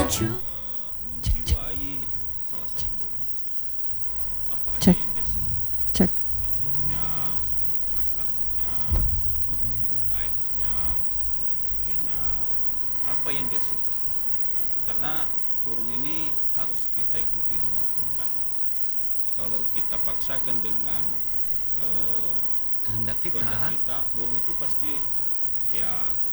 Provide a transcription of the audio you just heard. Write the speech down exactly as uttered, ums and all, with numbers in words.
eh, menjiwai salah satu burung tersebut. Apa aja Cek, yang dia suka. cek. Contohnya makanannya, airnya, cangkirnya, apa yang dia suka. Karena burung ini harus kita ikuti dengan kehendaknya. Kalau kita paksakan dengan eh, Kehendak kita. kehendak kita, burung itu pasti ya